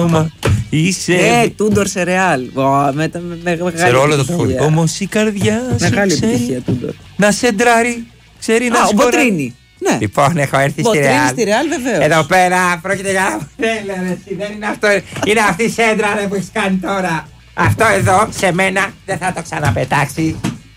Είσαι. Τούντορ σε Ρεάλ. Σε όλο το σχολείο. Όμως η καρδιά σου. Μεγάλη επιτυχία, Τούντορ. Να σεντράρει. Ξέρει να ο Μποτρίνι. Ναι. Λοιπόν, έχω έρθει στη Ρεάλ. Στη Ρεάλ, βεβαίως. Εδώ πέρα πρόκειται για. Δεν είναι αυτό. Είναι αυτή η σέντρα που έχει κάνει τώρα. Αυτό εδώ σε μένα δεν θα το ξαναπετάξει.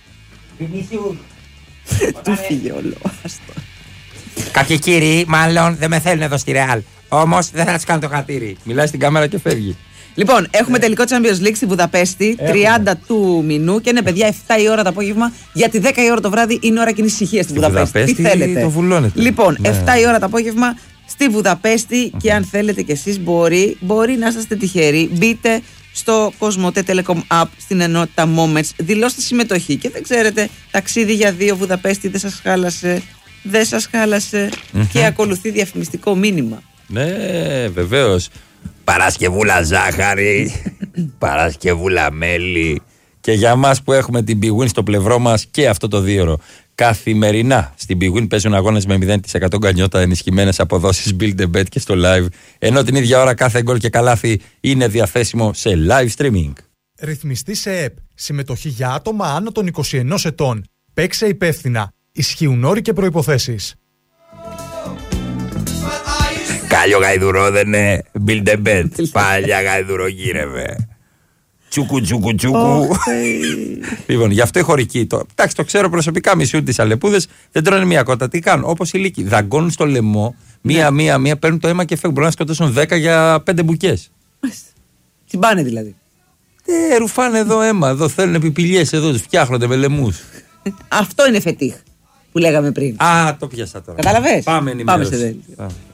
Του φύγε όλο. Κάποιοι κύριοι, μάλλον δεν με θέλουν εδώ στη Ρεάλ. Όμως δεν θα του κάνω το χατήρι. Μιλάει στην κάμερα και φεύγει. Λοιπόν, έχουμε τελικό Champions League στη Βουδαπέστη, 30 του μηνού και είναι παιδιά 7 η ώρα το απόγευμα, γιατί 10 η ώρα το βράδυ είναι ώρα κοινής ησυχίας στη Βουδαπέστη. Τι θέλετε. Το βουλώνετε. Λοιπόν, 7 η ώρα το απόγευμα στη Βουδαπέστη και αν θέλετε κι εσείς μπορεί να είστε τυχεροί. Μπείτε στο Cosmote Telecom App στην ενότητα Moments, δηλώστε συμμετοχή και δεν ξέρετε, ταξίδι για 2 Βουδαπέστη δεν σας χάλασε. Δεν σας χάλασε και ακολουθεί διαφημιστικό μήνυμα. Ναι, βεβαίως. Παρασκευούλα ζάχαρη, Παρασκευούλα μέλι. Και για μας που έχουμε την Big Win στο πλευρό μας και αυτό το 2ωρο. Καθημερινά στην Big Win παίζουν αγώνες με 0% γκανιότα, ενισχυμένες αποδόσεις Build a Bet και στο live. Ενώ την ίδια ώρα κάθε γκολ και καλάθι είναι διαθέσιμο σε live streaming. Ρυθμιστή σε ΕΠ. Συμμετοχή για άτομα άνω των 21 ετών. Παίξε υπεύθυνα. Ισχύουν όροι και προϋποθέσεις. Κάλιο γαϊδουρό δεν είναι Build a Bet. Παλιά γαϊδουρό γύρευε. Τσούκου. Λοιπόν, γι' αυτό οι χωρικοί. Εντάξει, το ξέρω προσωπικά, μισούν τις αλεπούδες, δεν τρώνε μία κότα. Τι κάνουν, όπως οι λύκοι. Δαγκώνουν στο λαιμό, μία, παίρνουν το αίμα και φεύγουν. Μπορούν να σκοτώσουν 10 για 5 μπουκές. Τι πάνε δηλαδή. Ρουφάνε εδώ αίμα, εδώ θέλουν επιπηλιές, εδώ τους φτιάχνονται με λαιμούς. Αυτό είναι φετίχ που λέγαμε πριν. Το πιάσα τώρα. Καταλαβες. Πάμε σε δέλτιο.